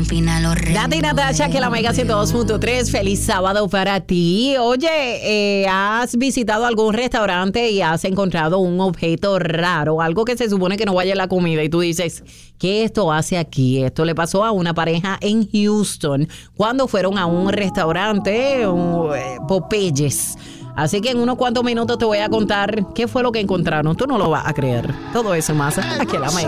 opina los reyes. Nati y Natasha, que la Mega 102.3. Feliz sábado para ti. Oye, ¿has visitado algún restaurante y has encontrado un objeto raro? Algo que se supone que no vaya en la comida y tú dices, ¿qué esto hace aquí? Esto le pasó a una pareja en Houston cuando fueron a un restaurante, Popeyes. Así que en unos cuantos minutos te voy a contar qué fue lo que encontraron. Tú no lo vas a creer. Todo eso más aquí en la Mega.